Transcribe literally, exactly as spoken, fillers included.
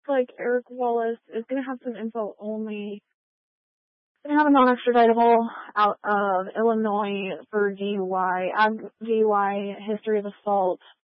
like Eric Wallace is going to have some info only. He's going to have a non-extraditable out of Illinois for D U I, ag- D U I, history of assault,